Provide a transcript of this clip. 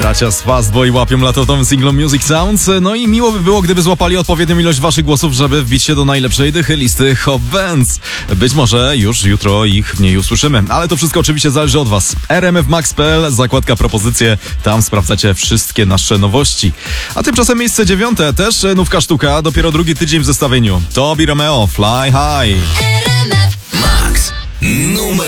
Bracia z Fastboy łapią latową singlą Music Sounds. No i miło by było, gdyby złapali odpowiednią ilość waszych głosów, żeby wbić się do najlepszej dychy listy Hot Bands. Być może już jutro ich w niej usłyszymy, ale to wszystko oczywiście zależy od was. rmfmax.pl, zakładka propozycje, tam sprawdzacie wszystkie nasze nowości. A tymczasem miejsce 9, też nówka sztuka, dopiero drugi tydzień w zestawieniu. Tobi Romeo, Fly High. RMF Max numer